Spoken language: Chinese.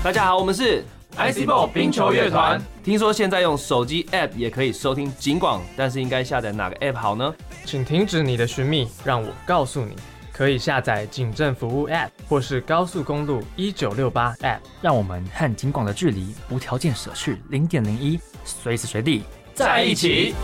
大家好，我们是 ICBall 冰球乐团。 听说现在用手机 App 也可以收听警广，但是应该下载哪个 App 好呢？ 请停止你的寻觅，让我告诉你。可以下载警政服务 App 或是高速公路1968 App， 让我们和警广的距离无条件舍去0.01，随时随地在一起。